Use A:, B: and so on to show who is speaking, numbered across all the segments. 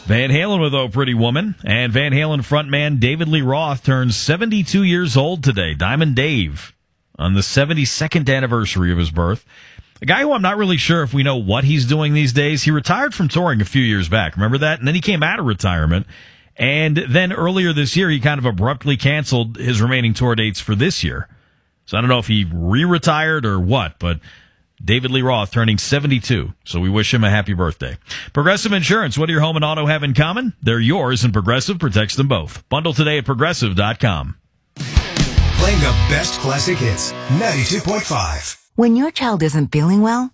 A: Van Halen with Oh Pretty Woman. And Van Halen frontman David Lee Roth turns 72 years old today. Diamond Dave on the 72nd anniversary of his birth. A guy who I'm not really sure if we know what he's doing these days. He retired from touring a few years back. Remember that? And then he came out of retirement. And then earlier this year, he kind of abruptly canceled his remaining tour dates for this year. So I don't know if he re-retired or what, but David Lee Roth turning 72. So we wish him a happy birthday. Progressive Insurance. What do your home and auto have in common? They're yours, and Progressive protects them both. Bundle today at Progressive.com.
B: Playing the best classic hits. 92.5.
C: When your child isn't feeling well,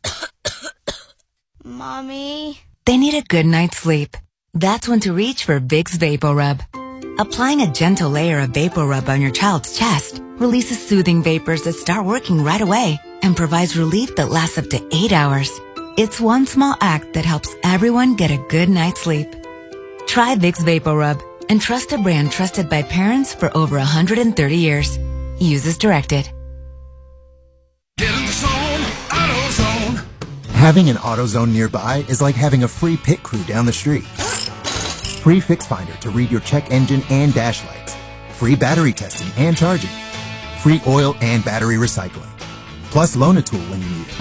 D: Mommy,
C: they need a good night's sleep. That's when to reach for Vicks VapoRub. Applying a gentle layer of VapoRub on your child's chest releases soothing vapors that start working right away and provides relief that lasts up to 8 hours. It's one small act that helps everyone get a good night's sleep. Try Vicks VapoRub and trust a brand trusted by parents for over 130 years. Use as directed.
B: Get in the zone, AutoZone.
E: Having an AutoZone nearby is like having a free pit crew down the street. Free Fix Finder to read your check engine and dash lights. Free battery testing and charging. Free oil and battery recycling. Plus loan a tool when you need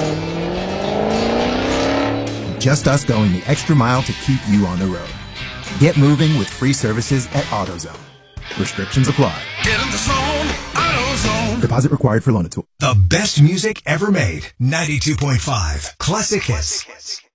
E: it. Just us going the extra mile to keep you on the road. Get moving with free services at AutoZone. Restrictions apply.
B: Get in the zone, AutoZone.
E: Deposit required for loan a tool.
B: The best music ever made. 92.5 Classic Hits.